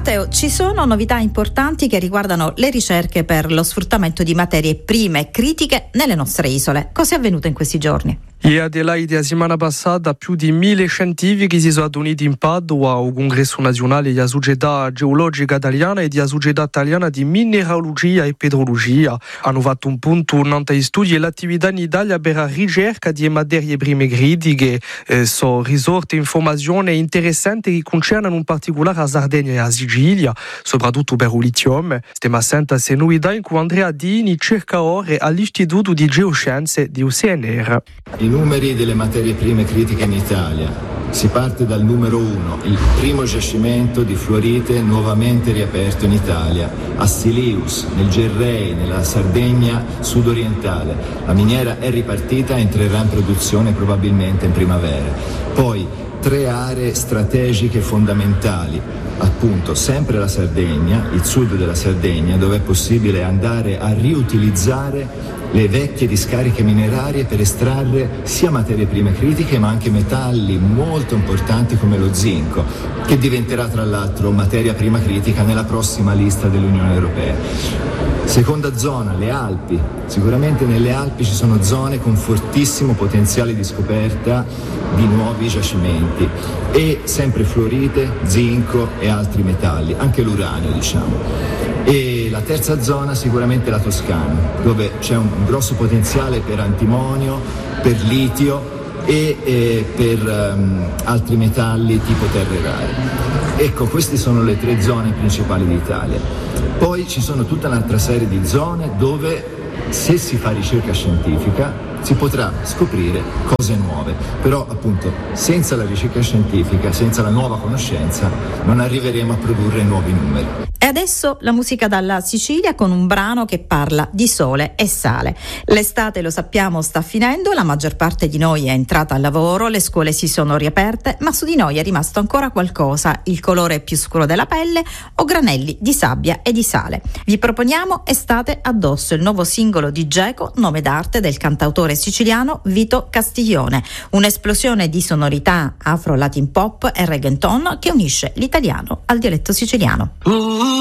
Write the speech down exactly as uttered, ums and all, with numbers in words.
Matteo, ci sono novità importanti che riguardano le ricerche per lo sfruttamento di materie prime critiche nelle nostre isole. Cosa è avvenuto in questi giorni? E Adelaide, la settimana passata più di mille scientifici si sono uniti in Padova al congresso nazionale della Società Geologica Italiana e della Società Italiana di Mineralogia e Petrologia. Hanno fatto un punto di studi e l'attività in Italia per la ricerca di materie prime critiche. Eh, sono risorte informazioni interessanti che concernono in particolare la Sardegna e la Sicilia, soprattutto per il lithium. Stiamo assente a novità in cui Andrea Dini cerca ore all'Istituto di Geoscienze di U C N R. I numeri delle materie prime critiche in Italia. Si parte dal numero uno, il primo giacimento di fluorite nuovamente riaperto in Italia, a Silius, nel Gerrei, nella Sardegna sudorientale. La miniera è ripartita e entrerà in produzione probabilmente in primavera. Poi tre aree strategiche fondamentali, appunto sempre la Sardegna, il sud della Sardegna, dove è possibile andare a riutilizzare le vecchie discariche minerarie per estrarre sia materie prime critiche ma anche metalli molto importanti come lo zinco, che diventerà tra l'altro materia prima critica nella prossima lista dell'Unione Europea. Seconda zona, le Alpi. Sicuramente nelle Alpi ci sono zone con fortissimo potenziale di scoperta di nuovi giacimenti e sempre fluorite, zinco e altri metalli, anche l'uranio diciamo. E la terza zona sicuramente la Toscana, dove c'è un grosso potenziale per antimonio, per litio e, e per um, altri metalli tipo terre rare. Ecco, queste sono le tre zone principali d'Italia. Poi ci sono tutta un'altra serie di zone dove, se si fa ricerca scientifica, si potrà scoprire cose nuove, però appunto senza la ricerca scientifica, senza la nuova conoscenza, non arriveremo a produrre nuovi numeri. E adesso la musica dalla Sicilia con un brano che parla di sole e sale. L'estate, lo sappiamo, sta finendo, la maggior parte di noi è entrata al lavoro, le scuole si sono riaperte, ma su di noi è rimasto ancora qualcosa, il colore più scuro della pelle o granelli di sabbia e di sale. Vi proponiamo Estate addosso, il nuovo singolo di Geco, nome d'arte del cantautore siciliano Vito Castiglione, un'esplosione di sonorità afro-latin pop e reggaeton che unisce l'italiano al dialetto siciliano.